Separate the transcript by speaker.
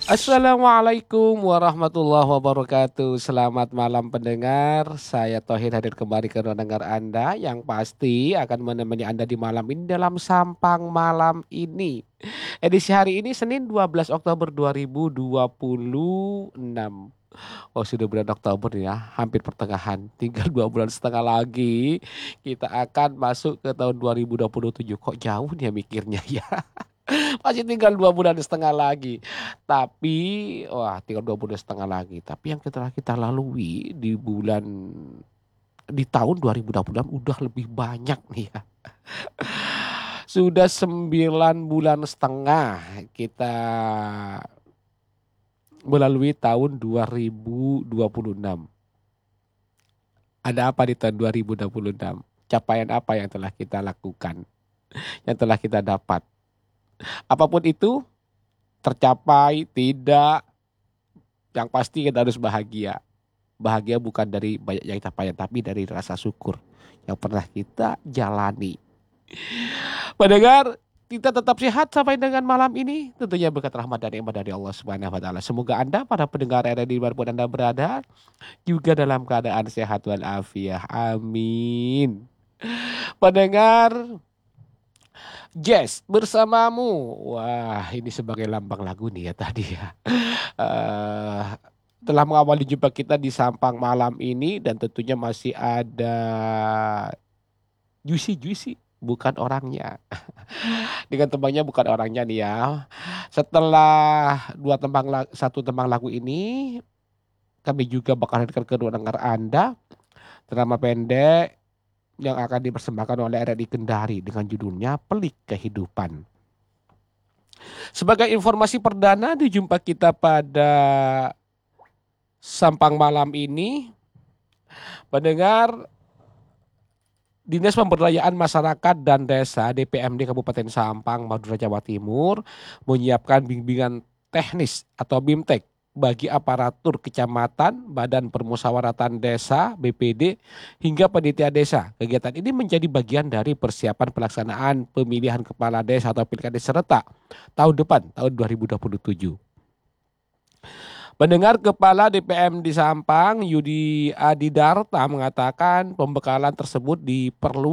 Speaker 1: Assalamualaikum warahmatullahi wabarakatuh. Selamat malam pendengar. Saya Tohir hadir kembali ke ruang dengar Anda yang pasti akan menemani Anda di malam ini dalam Sampang Malam ini. Edisi hari ini Senin 12 Oktober 2026. Oh, sudah bulan Oktober nih ya, hampir pertengahan. Tinggal 2 bulan setengah lagi kita akan masuk ke tahun 2027. Kok jauh nih ya mikirnya ya. Masih tinggal 2 bulan setengah lagi. Tapi, wah, tinggal 2 bulan setengah lagi. Tapi yang telah kita lalui di tahun 2026 udah lebih banyak nih ya. Sudah 9 bulan setengah kita melalui tahun 2026. Ada apa di tahun 2026? Capaian apa yang telah kita lakukan? Yang telah kita dapat? Apapun itu, tercapai, tidak, yang pasti kita harus bahagia. Bahagia bukan dari banyak yang capaian, tapi dari rasa syukur yang pernah kita jalani. Pendengar, kita tetap sehat sampai dengan malam ini. Tentunya berkat rahmat dan nikmat dari Allah Subhanahu wa taala. Semoga Anda para pendengar ada di dimanapun Anda berada juga dalam keadaan sehat walafiat. Amin. Pendengar, Jazz bersamamu. Wah, ini sebagai lambang lagu nih ya tadi ya. Eh, Telah mengawali jumpa kita di Sampang malam ini dan tentunya masih ada Juicy bukan orangnya. Dengan tembangnya bukan orangnya nih ya. Setelah satu tembang lagu ini, kami juga bakal hadirkan kedua dengar Anda drama pendek yang akan dipersembahkan oleh RRI Kendari dengan judulnya Pelik Kehidupan. Sebagai informasi perdana di jumpa kita pada Sampang malam ini, pendengar, Dinas Pemberdayaan Masyarakat dan Desa DPMD Kabupaten Sampang, Madura, Jawa Timur menyiapkan bimbingan teknis atau BIMTEK bagi aparatur kecamatan, Badan Permusyawaratan Desa, BPD, hingga panitia desa. Kegiatan ini menjadi bagian dari persiapan pelaksanaan pemilihan kepala desa atau pilkada serentak tahun depan, tahun 2027. Pendengar Kepala DPM di Sampang, Yudi Adidarta mengatakan pembekalan tersebut diperlukan